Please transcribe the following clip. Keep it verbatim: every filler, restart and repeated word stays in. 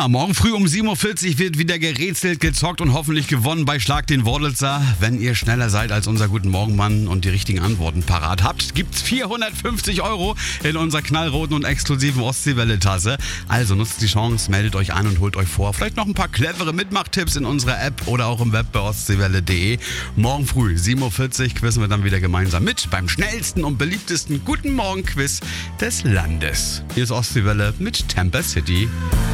Ja, morgen früh um sieben Uhr vierzig wird wieder gerätselt, gezockt und hoffentlich gewonnen bei Schlag den Wordelser. Wenn ihr schneller seid als unser Guten Morgenmann und die richtigen Antworten parat habt, gibt's vierhundertfünfzig Euro in unserer knallroten und exklusiven Ostseewelle-Tasse. Also nutzt die Chance, meldet euch an und holt euch vor. Vielleicht noch ein paar clevere Mitmachtipps in unserer App oder auch im Web bei ostseewelle punkt de. Morgen früh, sieben Uhr vierzig, quizzen wir dann wieder gemeinsam mit beim schnellsten und beliebtesten Guten Morgen-Quiz des Landes. Hier ist Ostseewelle mit Tampa City.